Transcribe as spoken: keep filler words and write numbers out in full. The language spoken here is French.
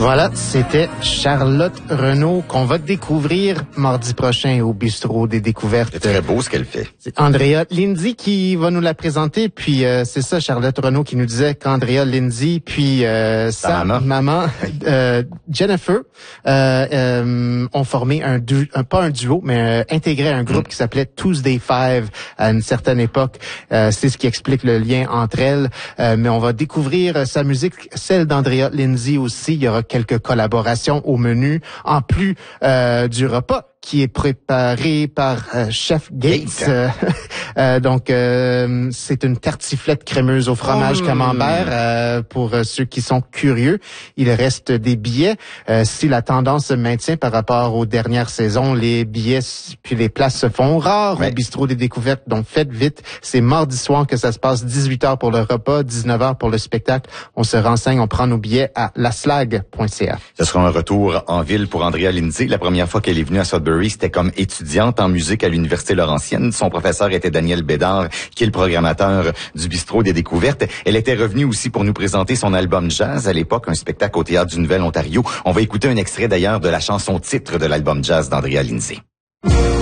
Voilà, c'était Charlotte Renaud qu'on va découvrir mardi prochain au Bistrot des Découvertes. C'est très beau ce qu'elle fait. C'est Andrea Lindsay qui va nous la présenter. Puis euh, c'est ça, Charlotte Renaud qui nous disait qu'Andrea Lindsay puis euh, sa maman, maman euh, Jennifer euh, euh, ont formé un, du, un pas un duo, mais euh, intégré un groupe mm. qui s'appelait Tuesday Five à une certaine époque. Euh, c'est ce qui explique le lien entre elles. Euh, mais on va découvrir sa musique, celle d'Andrea Lindsay aussi. Il y aura quelques collaborations au menu, en plus euh, du repas qui est préparé par euh, Chef Gates. Euh, euh, donc, euh, c'est une tartiflette crémeuse au fromage mmh. camembert euh, pour euh, ceux qui sont curieux. Il reste des billets. Euh, si la tendance se maintient par rapport aux dernières saisons, les billets puis les places se font rares ouais. au Bistrot des Découvertes. Donc, faites vite. C'est mardi soir que ça se passe, dix-huit heures pour le repas, dix-neuf heures pour le spectacle. On se renseigne, on prend nos billets à laslag point c a. Ce sera un retour en ville pour Andrea Lindsay. La première fois qu'elle est venue à Sudbury, c'était comme étudiante en musique à l'Université Laurentienne. Son professeur était Daniel Bédard, qui est le programmateur du Bistrot des Découvertes. Elle était revenue aussi pour nous présenter son album jazz, à l'époque, un spectacle au Théâtre du Nouvel-Ontario. On va écouter un extrait d'ailleurs de la chanson titre de l'album jazz d'Andrea Lindsay.